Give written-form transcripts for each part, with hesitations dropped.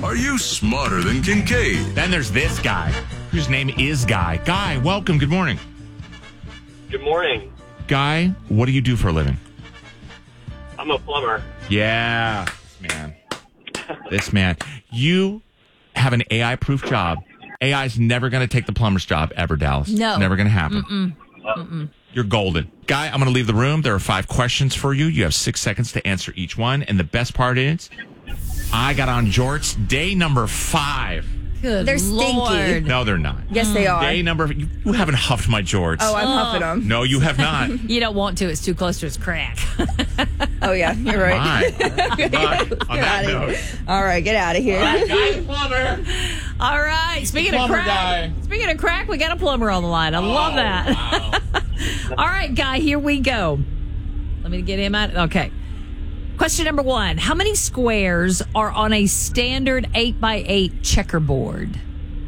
Are you smarter than Kincaid? Then there's this guy, whose name is Guy. Guy, welcome. Good morning. Good morning. Guy, what do you do for a living? I'm a plumber. Yeah, this man. You have an AI-proof job. AI is never going to take the plumber's job ever, Dallas. No. It's never going to happen. You're golden. Guy, I'm going to leave the room. There are 5 questions for you. You have 6 seconds to answer each one. And the best part is, I got on jorts day number 5. Good They're stinky. Lord. No, they're not. Yes, they are. Day number... You haven't huffed my jorts. Oh, I'm huffing them. No, you have not. You don't want to. It's too close to his crack. Oh, yeah, you're right. On that note. All right, get out of here. Guy the plumber. All right. Speaking of Plumber crack, guy. Speaking of crack, we got a plumber on the line. I love that. Wow. All right, Guy, here we go. Let me get him out. Okay. Question number 1. How many squares are on a standard 8x8 checkerboard?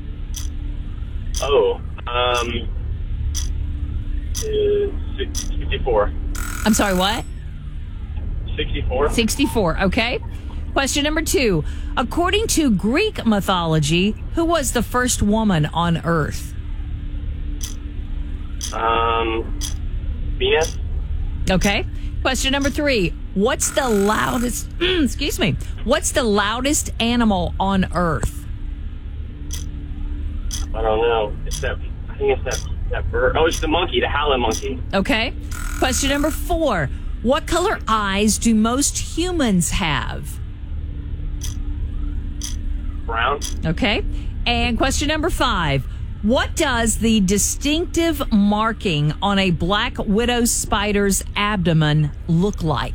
Oh, 64. I'm sorry, what? 64. 64. Okay. Question number 2. According to Greek mythology, who was the first woman on Earth? Venus. Okay. Question number 3. What's the loudest, what's the loudest animal on Earth? I don't know. I think it's that bird. Oh, it's the monkey, the howling monkey. Okay. Question number 4. What color eyes do most humans have? Brown. Okay. And question number 5. What does the distinctive marking on a black widow spider's abdomen look like?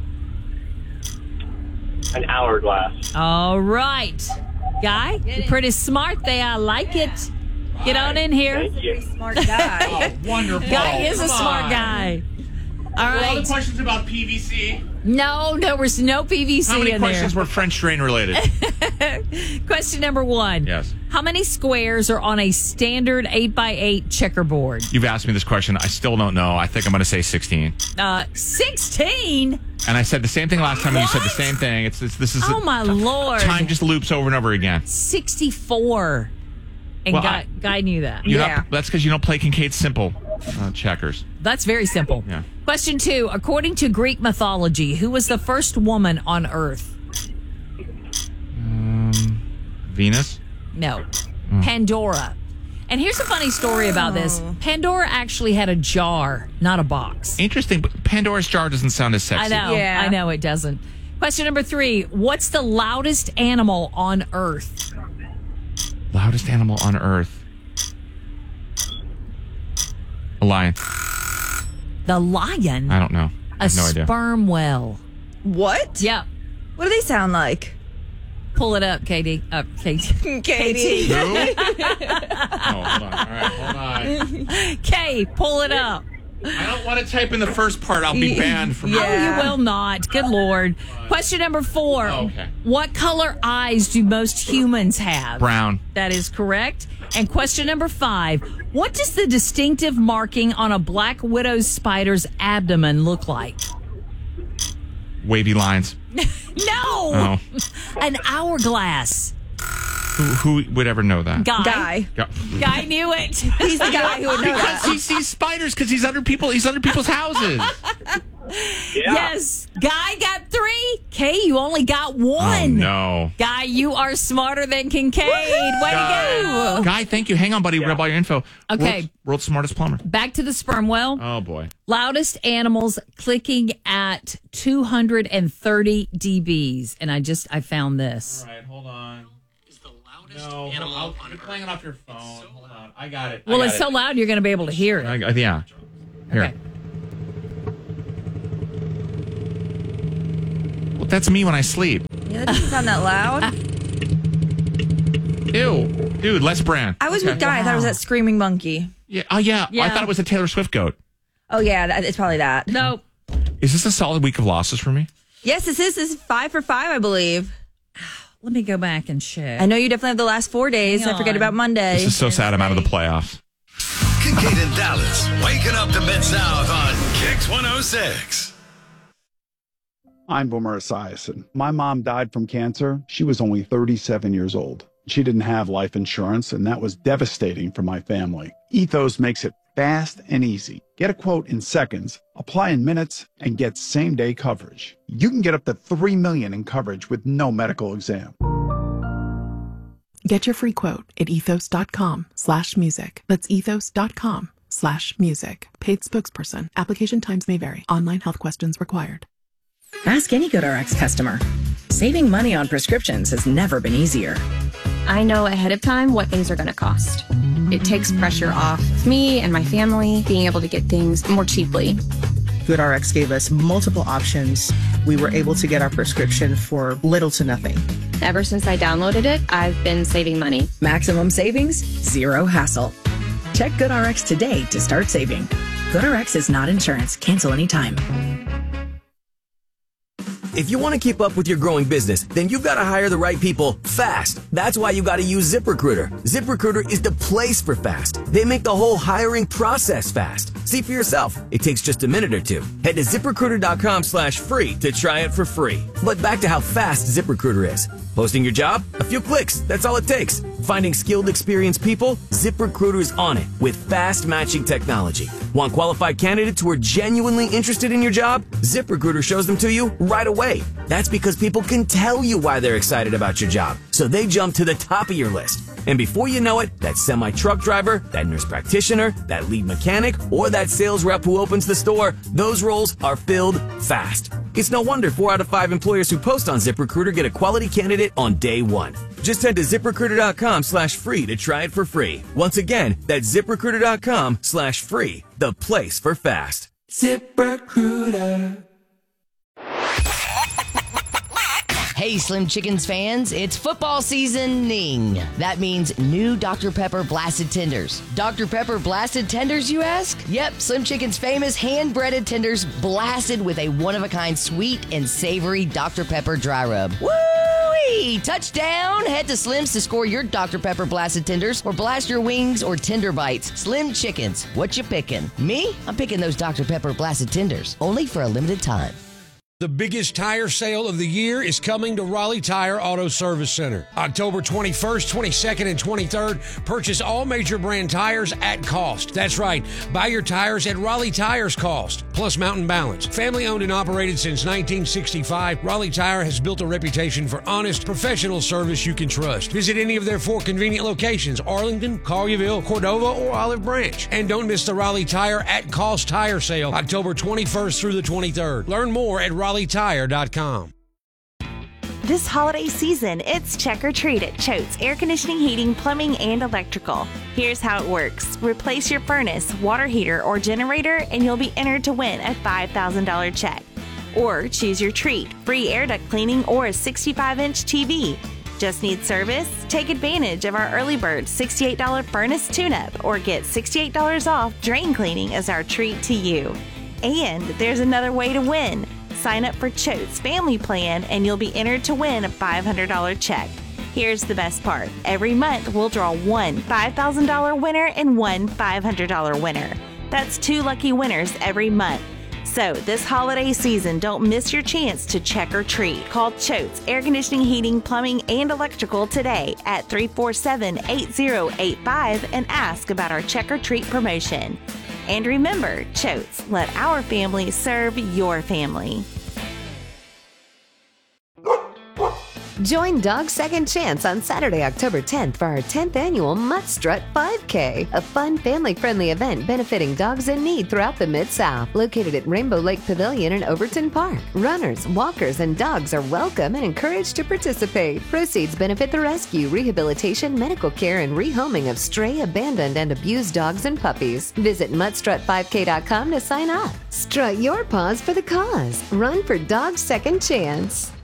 An hourglass. All right. Guy, you're pretty smart there. I like it. Get on in here. Thank you. Smart guy. Wonderful. Guy is a Come smart on. guy. All Were all the right. questions about PVC? No, there was no PVC How many in questions there. were French drain related? Question number 1. Yes. How many squares are on a standard 8x8 checkerboard? You've asked me this question. I still don't know. I think I'm going to say 16. 16? And I said the same thing last time, and you said the same thing. This is Oh, my Lord. time just loops over and over again. 64. And Well, Guy knew that. That's because you don't play Kincaid's Simple checkers. That's very simple. Yeah. Question 2. According to Greek mythology, who was the first woman on Earth? Venus? No. Pandora. And here's a funny story about this. Pandora actually had a jar, not a box. Interesting, but Pandora's jar doesn't sound as sexy. I know. Yeah. I know it doesn't. Question number 3. What's the loudest animal on Earth? Loudest animal on Earth. A lion. The lion. I don't know. I A have no idea. sperm whale. What? Yep. What do they sound like? Pull it up, Katie. Katie. Katie. Who? Oh, hold on. All right, hold on. Kay, pull it up. I don't want to type in the first part. I'll be banned from Oh, you will not. Good Lord. Question number 4. Oh, okay. What color eyes do most humans have? Brown. That is correct. And question number 5. What does the distinctive marking on a black widow spider's abdomen look like? Wavy lines. No! Oh. An hourglass. Who would ever know that? Guy. Guy knew it. He's the guy who would know Because that. he sees spiders because he's under people's houses. Yeah. Yes. Guy got 3. Kay, you only got 1. Oh, no. Guy, you are smarter than Kincaid. Way to go. Guy, thank you. Hang on, buddy. We're going to buy your info. Okay. World's smartest plumber. Back to the sperm whale. Oh, boy. Loudest animals clicking at 230 dBs. And I found this. All right, hold on. No, you're playing it off your phone. Hold on. I got it. Well, it's so loud you're going to be able to hear it. Yeah. Here. Okay. Well, that's me when I sleep. Yeah, that doesn't sound that loud. Ew. Dude, Les Brand. I was with Guy. I thought it was that screaming monkey. Yeah. Oh, yeah. Yeah. I thought it was a Taylor Swift goat. Oh, yeah, it's probably that. Nope. Is this a solid week of losses for me? Yes, this is 5 for 5, I believe. Let me go back and check. I know you definitely have the last 4 days. Hang I forget on. about Monday. This is so sad I'm out of the playoffs. Kincaid and Dallas, waking up the Mid-South on Kicks 106. I'm Boomer Esiason. My mom died from cancer. She was only 37 years old. She didn't have life insurance, and that was devastating for my family. Ethos makes it fast and easy. Get a quote in seconds, apply in minutes, and get same-day coverage. You can get up to $3 million in coverage with no medical exam. Get your free quote at ethos.com/music. That's ethos.com/music. Paid spokesperson. Application times may vary. Online health questions required. Ask any GoodRx customer. Saving money on prescriptions has never been easier. I know ahead of time what things are going to cost. It takes pressure off me and my family being able to get things more cheaply. GoodRx gave us multiple options. We were able to get our prescription for little to nothing. Ever since I downloaded it, I've been saving money. Maximum savings, zero hassle. Check GoodRx today to start saving. GoodRx is not insurance. Cancel anytime. If you want to keep up with your growing business, then you've got to hire the right people fast. That's why you got to use ZipRecruiter. ZipRecruiter is the place for fast. They make the whole hiring process fast. See for yourself. It takes just a minute or two. Head to ZipRecruiter.com/free to try it for free. But back to how fast ZipRecruiter is. Posting your job? A few clicks. That's all it takes. Finding skilled, experienced people? ZipRecruiter is on it with fast matching technology. Want qualified candidates who are genuinely interested in your job? ZipRecruiter shows them to you right away. That's because people can tell you why they're excited about your job, so they jump to the top of your list. And before you know it, that semi-truck driver, that nurse practitioner, that lead mechanic, or that sales rep who opens the store, those roles are filled fast. It's no wonder 4 out of 5 employers who post on ZipRecruiter get a quality candidate on day one. Just head to ZipRecruiter.com/free to try it for free. Once again, that's ZipRecruiter.com/free, the place for fast. ZipRecruiter. Hey, Slim Chickens fans, it's football seasoning. That means new Dr. Pepper Blasted Tenders. Dr. Pepper Blasted Tenders, you ask? Yep, Slim Chicken's famous hand-breaded tenders blasted with a one-of-a-kind sweet and savory Dr. Pepper dry rub. Woo-wee! Touchdown! Head to Slim's to score your Dr. Pepper Blasted Tenders or blast your wings or tender bites. Slim Chickens, what you picking? Me? I'm picking those Dr. Pepper Blasted Tenders, only for a limited time. The biggest tire sale of the year is coming to Raleigh Tire Auto Service Center. October 21st, 22nd, and 23rd, purchase all major brand tires at cost. That's right, buy your tires at Raleigh Tire's cost, plus Mountain Balance. Family owned and operated since 1965, Raleigh Tire has built a reputation for honest, professional service you can trust. Visit any of their 4 convenient locations, Arlington, Collierville, Cordova, or Olive Branch. And don't miss the Raleigh Tire at Cost Tire Sale, October 21st through the 23rd. Learn more at RaleighTire.com. This holiday season, it's Check or Treat at Choate's Air Conditioning, Heating, Plumbing, and Electrical. Here's how it works. Replace your furnace, water heater, or generator, and you'll be entered to win a $5,000 check. Or choose your treat, free air duct cleaning or a 65-inch TV. Just need service? Take advantage of our early bird $68 furnace tune-up or get $68 off drain cleaning as our treat to you. And there's another way to win. Sign up for Choate's Family Plan and you'll be entered to win a $500 check. Here's the best part. Every month we'll draw one $5,000 winner and one $500 winner. That's 2 lucky winners every month. So this holiday season, don't miss your chance to check or treat. Call Choate's Air Conditioning, Heating, Plumbing, and Electrical today at 347-8085 and ask about our check or treat promotion. And remember, Choate's, let our family serve your family. Join Dog's Second Chance on Saturday, October 10th for our 10th annual Mutt Strut 5K, a fun, family-friendly event benefiting dogs in need throughout the Mid-South, located at Rainbow Lake Pavilion in Overton Park. Runners, walkers, and dogs are welcome and encouraged to participate. Proceeds benefit the rescue, rehabilitation, medical care, and rehoming of stray, abandoned, and abused dogs and puppies. Visit muttstrut5k.com to sign up. Strut your paws for the cause. Run for Dog's Second Chance.